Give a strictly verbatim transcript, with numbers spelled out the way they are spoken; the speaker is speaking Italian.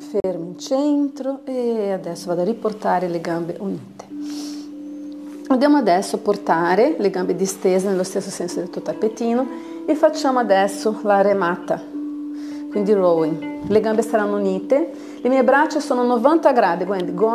fermi in centro e adesso vado a riportare le gambe unite. Andiamo adesso a portare le gambe distese nello stesso senso del tuo tappetino e facciamo adesso la remata, quindi rowing. Le gambe saranno unite, le mie braccia sono novanta gradi, quindi